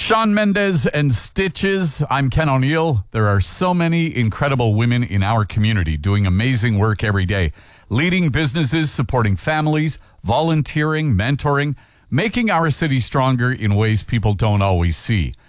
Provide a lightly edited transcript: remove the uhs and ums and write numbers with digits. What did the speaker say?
Shawn Mendes and Stitches. I'm Ken O'Neill. There are so many incredible women in our community doing amazing work every day, leading businesses, supporting families, volunteering, mentoring, making our city stronger in ways people don't always see.